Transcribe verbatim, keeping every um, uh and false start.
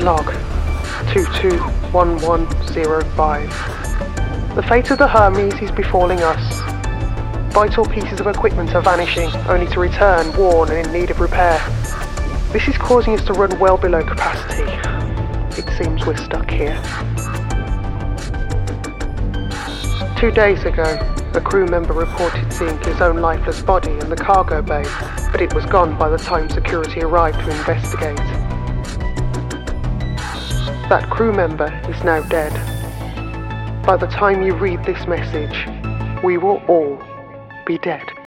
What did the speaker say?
Log two two one one zero five. The fate of the Hermes is befalling us. Vital pieces of equipment are vanishing, only to return worn and in need of repair. This is causing us to run well below capacity. It seems we're stuck here. Two days ago, a crew member reported seeing his own lifeless body in the cargo bay, but it was gone by the time security arrived to investigate. That crew member is now dead. By the time you read this message, we will all be dead.